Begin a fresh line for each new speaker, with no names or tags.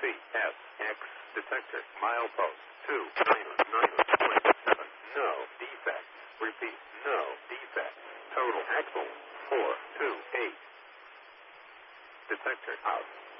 CSX detector. Milepost 299.7. No defect. Repeat, no defect. Total axle 428. Detector out.